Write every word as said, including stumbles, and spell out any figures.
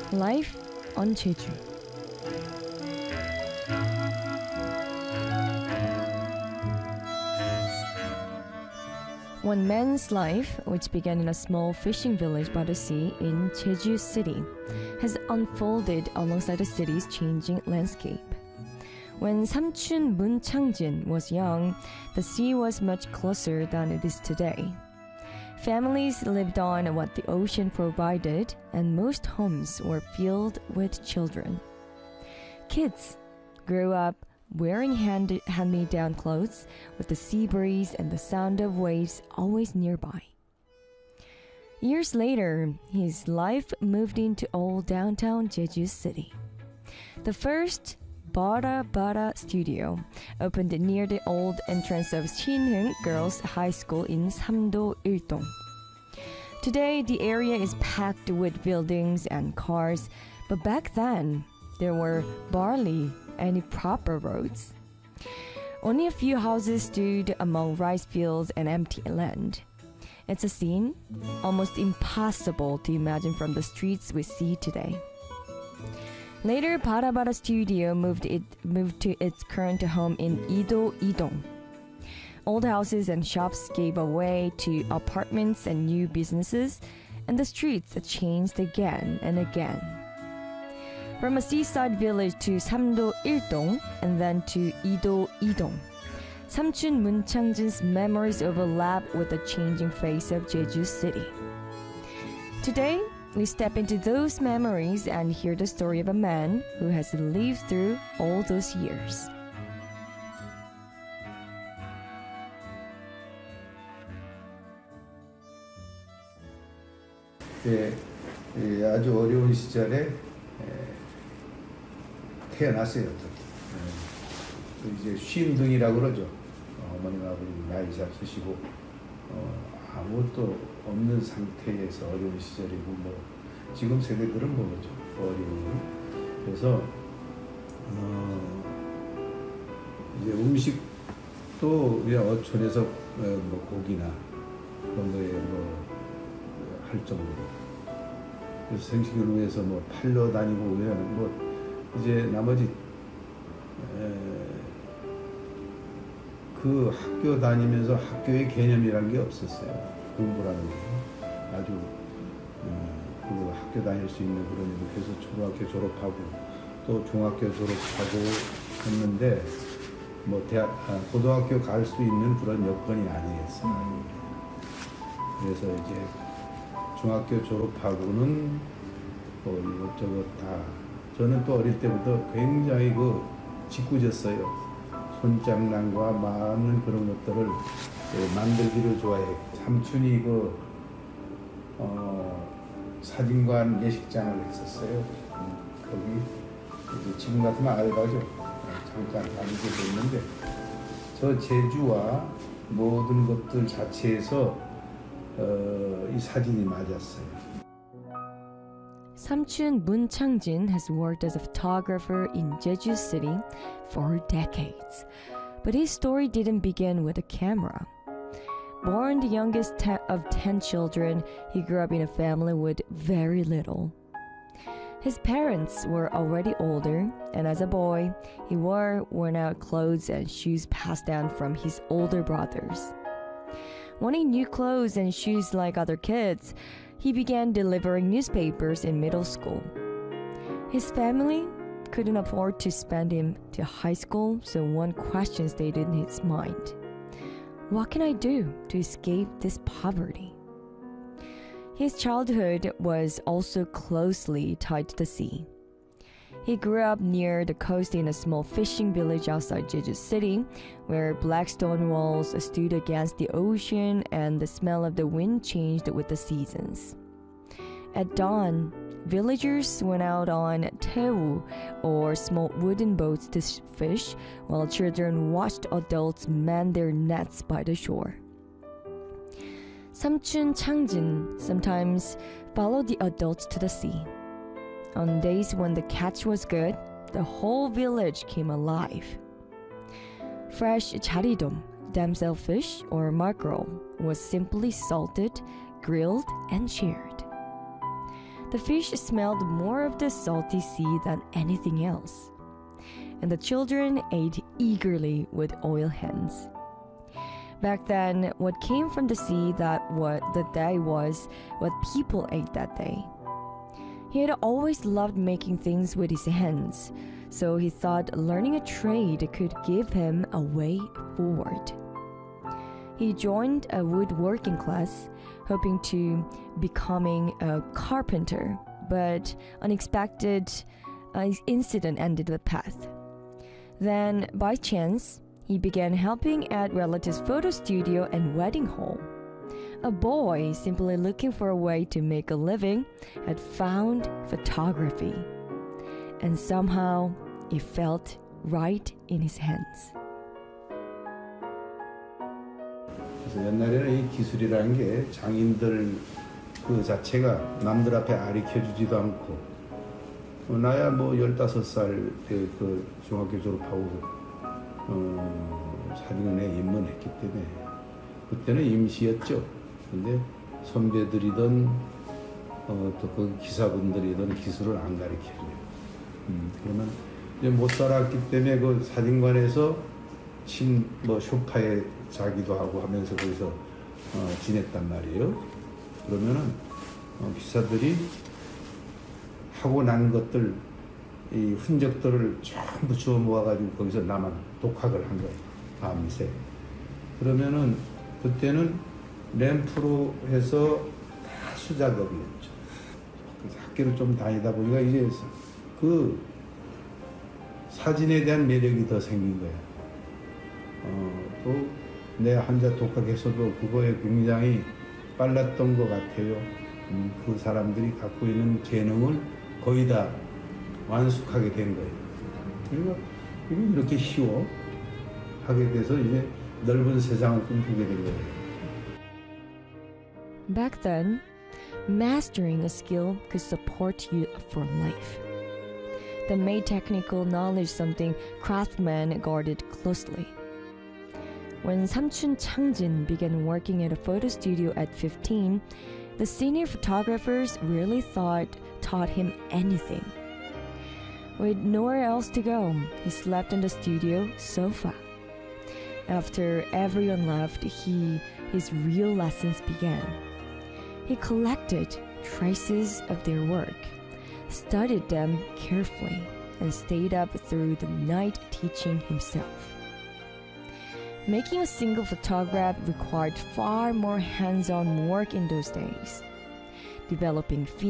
Life on Jeju. One man's life, which began in a small fishing village by the sea in Jeju City, has unfolded alongside the city's changing landscape. When Samchun Moon Changjin was young, the sea was much closer than it is today. Families lived on what the ocean provided, and most homes were filled with children. Kids grew up wearing hand- hand-me-down clothes with the sea breeze and the sound of waves always nearby. Years later, his life moved into old downtown Jeju City. The first Bara Bara Studio opened near the old entrance of Shinheung Girls High School in Samdo Ildong. Today, the area is packed with buildings and cars, but back then, there were barely any proper roads. Only a few houses stood among rice fields and empty land. It's a scene almost impossible to imagine from the streets we see today. Later, Bara Bara Studio moved it moved to its current home in Ido Idong. Old houses and shops gave way to apartments and new businesses, and the streets changed again and again. From a seaside village to Samdo Ildong and then to Ido Idong, Samchun Moon Changjin's memories overlap with the changing face of Jeju City. Today, we step into those memories and hear the story of a man who has lived through all those years. 예, 예, 아주 어려운 시절에 예, 태어났어요. 예, 이제 쉼둥이라고 그러죠. 어, 어머님 아버님 나이 잡수시고 어, 아무것도 없는 상태에서 어려운 시절이고 뭐 지금 세대들은 모르죠. 어려운. 그래서 어, 이제 음식도 그냥 어촌에서 어, 뭐 고기나 그런 거에 뭐 할 정도로. 그래서 생식을 위해서 뭐 팔러 다니고 그냥 뭐 이제 나머지 에, 그 학교 다니면서 학교의 개념이라는 게 없었어요. 공부라는 게 아주 음, 그 학교 다닐 수 있는 그런 이렇게 해서 초등학교 졸업하고 또 중학교 졸업하고 했는데 뭐 대학 아, 고등학교 갈 수 있는 그런 여건이 아니었어요. 그래서 이제 중학교 졸업하고는 뭐 이것저것 다 저는 또 어릴 때부터 굉장히 그 짓궂었어요. 손장난과 많은 그런 것들을 만들기를 좋아해요. 삼촌이 그 어, 사진관 예식장을 했었어요. 거기 이제 지금 같으면 알바죠. 잠깐 다니게 됐는데 저 제주와 모든 것들 자체에서 어, 이 사진이 맞았어요. Samchun Moon Changjin has worked as a photographer in Jeju City for decades. But his story didn't begin with a camera. Born the youngest te- of ten children, he grew up in a family with very little. His parents were already older, and as a boy, he wore worn-out clothes and shoes passed down from his older brothers. Wanting new clothes and shoes like other kids, he began delivering newspapers in middle school. His family couldn't afford to send him to high school, so one question stayed in his mind. What can I do to escape this poverty? His childhood was also closely tied to the sea. He grew up near the coast in a small fishing village outside Jeju City, where black stone walls stood against the ocean and the smell of the wind changed with the seasons. At dawn, villagers went out on tewu, or small wooden boats to fish, while children watched adults man their nets by the shore. Samchun Changjin sometimes followed the adults to the sea. On days when the catch was good, the whole village came alive. Fresh charidom, damsel fish or mackerel, was simply salted, grilled, and shared. The fish smelled more of the salty sea than anything else, and the children ate eagerly with oil hands. Back then, what came from the sea that what the day was what people ate that day. He had always loved making things with his hands, so he thought learning a trade could give him a way forward. He joined a woodworking class, hoping to becoming a carpenter, but unexpected uh, incident ended the path. Then, by chance, he began helping at relatives' photo studio and wedding hall. A boy simply looking for a way to make a living had found photography, and somehow it felt right in his hands. 그래서 옛날에는 이 기술이라는 게 장인들 그 자체가 남들 앞에 아리켜주지도 않고 어, 나야 뭐 열다섯 살 때 그 중학교 졸업하고 어, 사진관에 입문했기 때문에 그때는 임시였죠. 근데 선배들이든 어, 또 그 기사분들이든 기술을 안 가르쳐줘요. 음, 그러면 이제 못 살았기 때문에 그 사진관에서 침 뭐 소파에 자기도 하고 하면서 거기서 어, 지냈단 말이에요. 그러면은 어, 기사들이 하고 난 것들 이 흔적들을 전부 주워 모아가지고 거기서 나만 독학을 한 거예요. 밤새. 그러면은 그때는 램프로 해서 다 수작업이었죠. 그래서 학교를 좀 다니다 보니까 이제 그 사진에 대한 매력이 더 생긴 거야. 어, 또 내 혼자 독학해서도 그거에 굉장히 빨랐던 것 같아요. 음, 그 사람들이 갖고 있는 재능을 거의 다 완숙하게 된 거예요. 그리고 이렇게 쉬워 하게 돼서 이제 넓은 세상을 꿈꾸게 된 거예요. Back then, mastering a skill could support you for life. That made technical knowledge something craftsmen guarded closely. When Samchun Changjin began working at a photo studio at fifteen, the senior photographers really thought taught him anything. With nowhere else to go, he slept on the studio sofa. After everyone left, he his real lessons began. He collected traces of their work, studied them carefully, and stayed up through the night teaching himself. Making a single photograph required far more hands-on work in those days. Developing